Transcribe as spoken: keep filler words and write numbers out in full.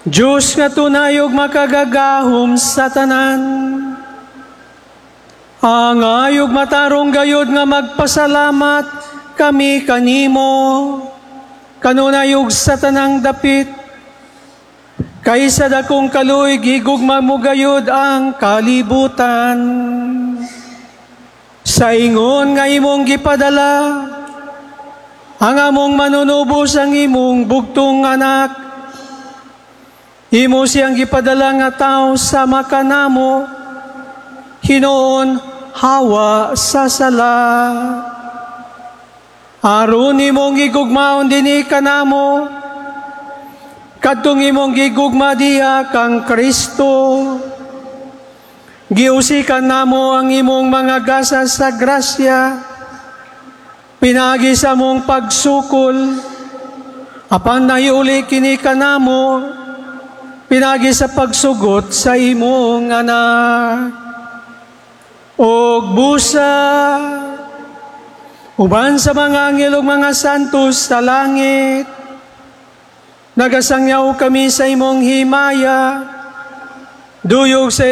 Diyos nga tunayog makagagahom sa tanan, ang ayog matarong gayod nga magpasalamat kami kanimo, kanunayog sa tanang dapit, kaysa dakong kaluy gigugma mo gayod ang kalibutan. Sa ingon nga imong gipadala, ang among manunubos ang imong bugtong anak, imo siyang gipadala nga tao sa makanamo, hinoon hawa sa sala. Aron imong gigugmaon dinhi kanamo, kadtong imong gigugma diha kang Kristo, giusikan namo ang imong mga gasa sa grasya, pinagi sa mong pagsukol, apan nahiuli kini kanamo, pinagi sa pagsugot sa imong anak. Og busa, uban sa mga anghel ug mga santos sa langit, nagasangyaw kami sa imong himaya, duyog sa